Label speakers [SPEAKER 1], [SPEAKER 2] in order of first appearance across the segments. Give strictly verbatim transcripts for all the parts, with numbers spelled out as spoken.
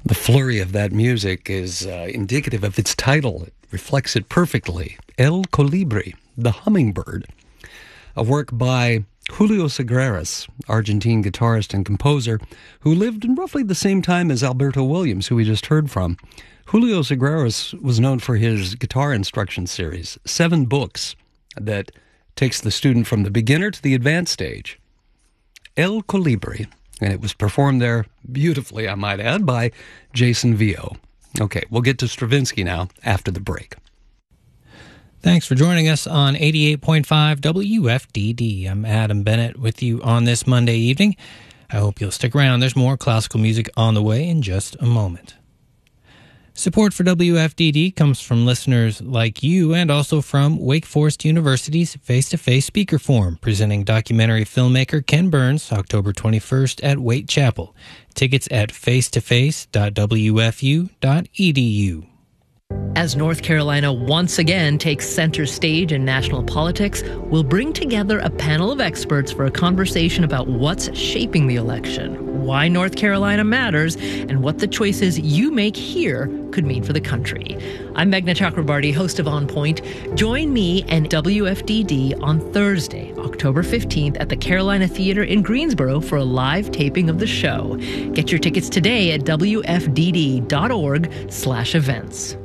[SPEAKER 1] The flurry of that music is uh, indicative of its title. It reflects it perfectly. El Colibri, the Hummingbird, a work by Julio Segrera, Argentine guitarist and composer, who lived in roughly the same time as Alberto Williams, who we just heard from. Julio Segrera was known for his guitar instruction series, seven books that takes the student from the beginner to the advanced stage. El Colibri. And it was performed there beautifully, I might add, by Jason Vio. Okay, we'll get to Stravinsky now after the break.
[SPEAKER 2] Thanks for joining us on eighty-eight point five W F D D. I'm Adam Bennett with you on this Monday evening. I hope you'll stick around. There's more classical music on the way in just a moment. Support for W F D D comes from listeners like you and also from Wake Forest University's Face-to-Face Speaker Forum, presenting documentary filmmaker Ken Burns October twenty-first at Waite Chapel. Tickets at face to face dot w f u dot e d u.
[SPEAKER 3] As North Carolina once again takes center stage in national politics, we'll bring together a panel of experts for a conversation about what's shaping the election, why North Carolina matters, and what the choices you make here could mean for the country. I'm Meghna Chakrabarty, host of On Point. Join me and W F D D on Thursday, October fifteenth at the Carolina Theater in Greensboro for a live taping of the show. Get your tickets today at w f d d dot org slash events.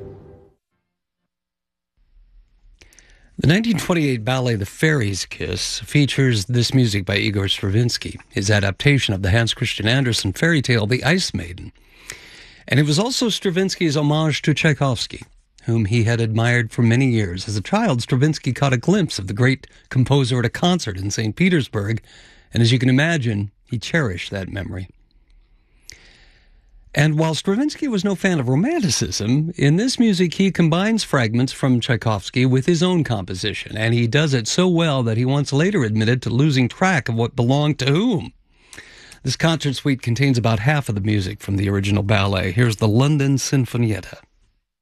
[SPEAKER 1] The nineteen twenty-eight ballet The Fairy's Kiss features this music by Igor Stravinsky, his adaptation of the Hans Christian Andersen fairy tale The Ice Maiden. And it was also Stravinsky's homage to Tchaikovsky, whom he had admired for many years. As a child, Stravinsky caught a glimpse of the great composer at a concert in Saint Petersburg, and as you can imagine, he cherished that memory. And while Stravinsky was no fan of Romanticism, in this music he combines fragments from Tchaikovsky with his own composition, and he does it so well that he once later admitted to losing track of what belonged to whom. This concert suite contains about half of the music from the original ballet. Here's the London Sinfonietta.